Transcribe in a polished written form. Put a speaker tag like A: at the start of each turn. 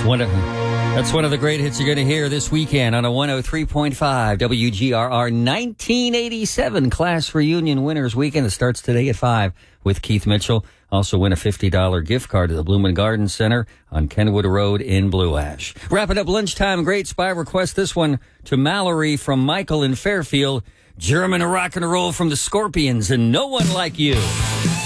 A: That's one of the great hits you're going to hear this weekend on a 103.5 WGRR 1987 Class Reunion Winners Weekend that starts today at 5 with Keith Mitchell. Also win a $50 gift card to the Bloom and Garden Center on Kenwood Road in Blue Ash. Wrapping up lunchtime greats by request. This one to Mallory from Michael in Fairfield. German rock and roll from the Scorpions and No One Like You.